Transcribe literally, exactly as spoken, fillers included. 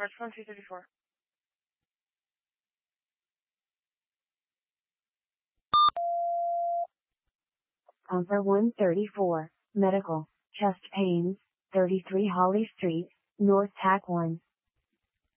Parts one two thirty-four. Number one thirty-four, medical, chest pains, thirty-three Holly Street, North Tack one.